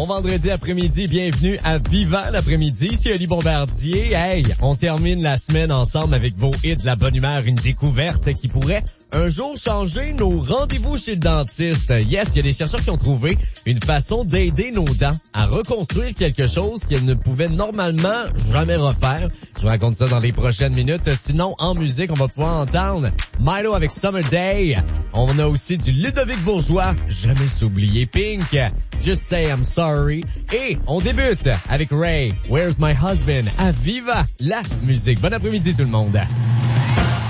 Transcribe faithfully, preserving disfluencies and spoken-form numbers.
Bon vendredi après-midi, bienvenue à Vivant l'après-midi. Ici Oli Bombardier. Hey, on termine la semaine ensemble avec vos hits de la bonne humeur, une découverte qui pourrait un jour changer nos rendez-vous chez le dentiste. Yes, il y a des chercheurs qui ont trouvé une façon d'aider nos dents à reconstruire quelque chose qu'elles ne pouvaient normalement jamais refaire. Je vous raconte ça dans les prochaines minutes. Sinon, en musique, on va pouvoir entendre Milo avec Summer Day. On a aussi du Ludovic Bourgeois, jamais s'oublier Pink, Just Say I'm Sorry. Et on débute avec Ray, Where's My Husband, à Viva la musique. Bon après-midi tout le monde.